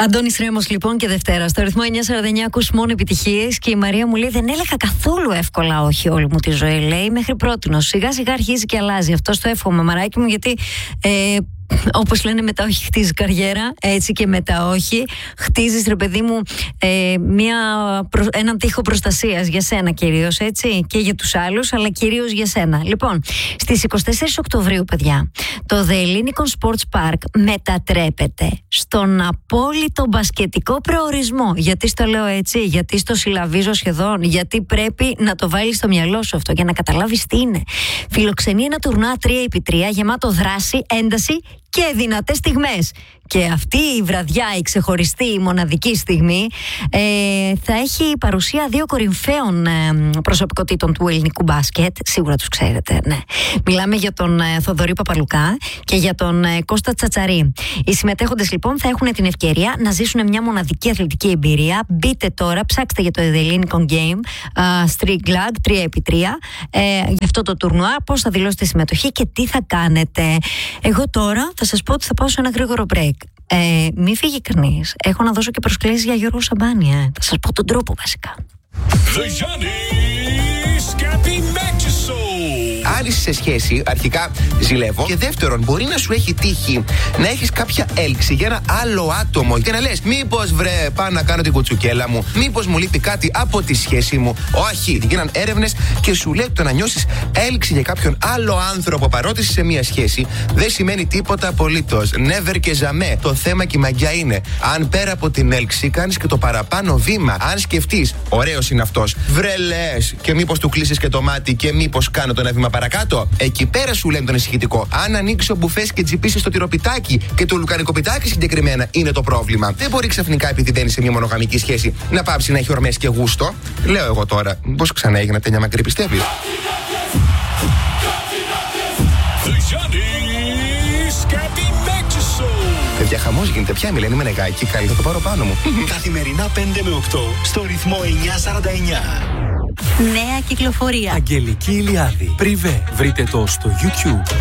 Αντώνης Ρέμος λοιπόν και Δευτέρα. Στο ρυθμό 949 ακούς μόνο επιτυχίες και η Μαρία μου λέει: δεν έλεγα καθόλου εύκολα όχι όλη μου τη ζωή. Λέει μέχρι πρότινος. Σιγά σιγά αρχίζει και αλλάζει. Αυτό το εύχομαι, μαράκι μου, γιατί. Όπως λένε, μετά όχι χτίζει καριέρα, έτσι και μετά όχι. Χτίζεις, ρε παιδί μου, έναν τοίχο προστασίας για σένα κυρίως, έτσι, και για τους άλλους, αλλά κυρίως για σένα. Λοιπόν, στις 24 Οκτωβρίου, παιδιά, το The Ellinikon Sports Park μετατρέπεται στον απόλυτο μπασκετικό προορισμό. Γιατί στο λέω έτσι, γιατί στο συλλαβίζω σχεδόν, γιατί πρέπει να το βάλεις στο μυαλό σου αυτό για να καταλάβεις τι είναι. Φιλοξενεί ένα τουρνουά 3x3 γεμάτο δράση, ένταση και δυνατές στιγμές. Και αυτή η βραδιά, η ξεχωριστή, η μοναδική στιγμή, θα έχει παρουσία δύο κορυφαίων προσωπικότητων του ελληνικού μπάσκετ. Σίγουρα τους ξέρετε, ναι. Μιλάμε για τον Θοδωρή Παπαλουκά και για τον Κώστα Τσατσαρή. Οι συμμετέχοντες λοιπόν θα έχουν την ευκαιρία να ζήσουν μια μοναδική αθλητική εμπειρία. Μπείτε τώρα, ψάξτε για το The Ellinikon Game Street Glad 3x3 για αυτό το τουρνουά, πώς θα δηλώσετε συμμετοχή και τι θα κάνετε. Εγώ τώρα θα σας πω ότι θα πάω σε ένα γρήγορο break. Μη φύγει κανείς. Έχω να δώσω και προσκλήσεις για Γιώργο Σαμπάνια. Θα σας πω τον τρόπο βασικά. Αν είσαι σε σχέση, αρχικά ζηλεύω. Και δεύτερον, μπορεί να σου έχει τύχει να έχεις κάποια έλξη για ένα άλλο άτομο και να λες: μήπως βρε, πάω να κάνω την κουτσουκέλα μου, μήπως μου λείπει κάτι από τη σχέση μου. Όχι, γίναν έρευνες και σου λέει ότι το να νιώσεις έλξη για κάποιον άλλο άνθρωπο παρότι είσαι σε μια σχέση δεν σημαίνει τίποτα απολύτως. Never και jamais. Το θέμα και η μαγιά είναι αν πέρα από την έλξη κάνεις και το παραπάνω βήμα. Αν σκεφτείς, ωραίος είναι αυτός, βρε λες, και μήπως του κλείσεις και το μάτι και μήπως κάνω το ένα βήμα παρακάτω. Εκεί πέρα σου λένε τον ησυχητικό. Αν ανοίξει ο μπουφές και τσιπήσεις το τυροπιτάκι και το λουκανικοπιτάκι συγκεκριμένα είναι το πρόβλημα. Δεν μπορεί ξαφνικά, επειδή δεν είσαι σε μια μονογαμική σχέση, να πάψει να έχει ορμές και γούστο. Λέω εγώ τώρα, πώς ξανά έγινε τέτοια μακρύ, πιστεύεις? Παιδιά, χαμός γίνεται πια, μιλένε με νεγάκι, καλή, θα το πάρω πάνω μου. Καθημερινά 5 με 8 στο ρυθμό 949. Νέα κυκλοφορία. Αγγελική Ηλιάδη. Πριβέ. Βρείτε το στο YouTube